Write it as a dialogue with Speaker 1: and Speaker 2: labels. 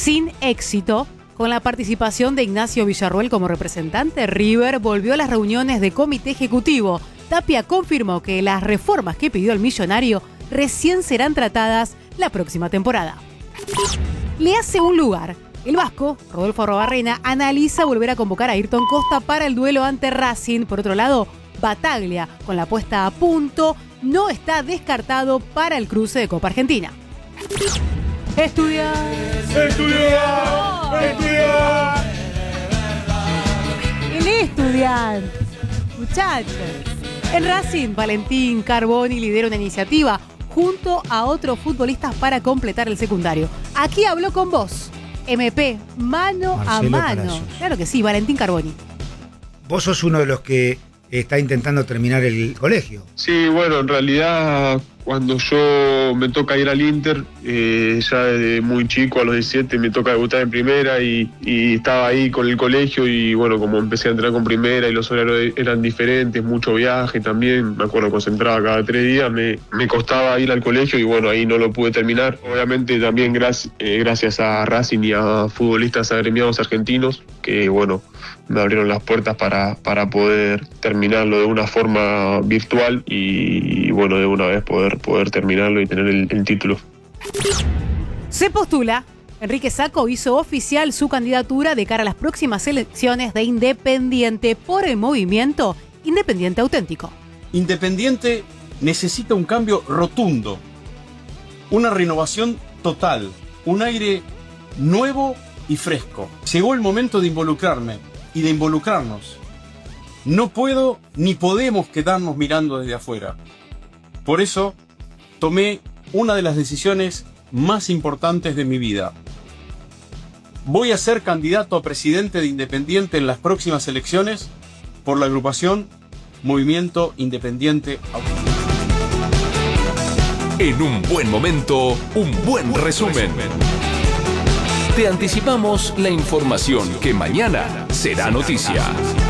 Speaker 1: Sin éxito, con la participación de Ignacio Villarroel como representante, River volvió a las reuniones de comité ejecutivo. Tapia confirmó que las reformas que pidió el millonario recién serán tratadas la próxima temporada. Le hace un lugar. El vasco, Rodolfo Arruabarrena, analiza volver a convocar a Ayrton Costa para el duelo ante Racing. Por otro lado, Bataglia, con la puesta a punto, no está descartado para el cruce de Copa Argentina. Estudiar. El estudiante. Muchachos. En Racing, Valentín Carboni lidera una iniciativa junto a otros futbolistas para completar el secundario. Aquí habló con vos, MP, mano
Speaker 2: Marcelo
Speaker 1: a mano.
Speaker 2: Palacios.
Speaker 1: Claro que sí, Valentín Carboni.
Speaker 2: Vos sos uno de los que está intentando terminar el colegio.
Speaker 3: Sí, bueno, en realidad cuando yo me toca ir al Inter, ya desde muy chico, a los 17, me toca debutar en primera y estaba ahí con el colegio y bueno, como empecé a entrenar con primera y los horarios eran diferentes, mucho viaje también, me acuerdo concentraba cada 3 días, me costaba ir al colegio y bueno, ahí no lo pude terminar. Obviamente también gracias a Racing y a futbolistas agremiados argentinos que bueno, me abrieron las puertas para poder terminarlo de una forma virtual y bueno, de una vez poder terminarlo y tener el título.
Speaker 1: Se postula. Enrique Sacco hizo oficial su candidatura de cara a las próximas elecciones de Independiente por el movimiento Independiente Auténtico.
Speaker 4: Independiente necesita un cambio rotundo, una renovación total, un aire nuevo y fresco. Llegó el momento de involucrarme y de involucrarnos. No puedo ni podemos quedarnos mirando desde afuera. Por eso tomé una de las decisiones más importantes de mi vida. Voy a ser candidato a presidente de Independiente en las próximas elecciones por la agrupación Movimiento Independiente Auténtico.
Speaker 5: En un buen momento, un buen resumen. Te anticipamos la información que mañana será noticia.